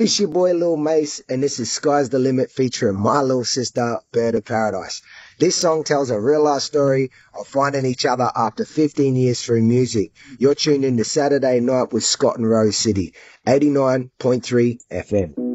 It's your boy Lil Mace, and this is Sky's the Limit featuring my little sister, Bird of Paradise. This song tells a real life story of finding each other after 15 years through music. You're tuned in to Saturday Night with Scott and Rose City, 89.3 FM.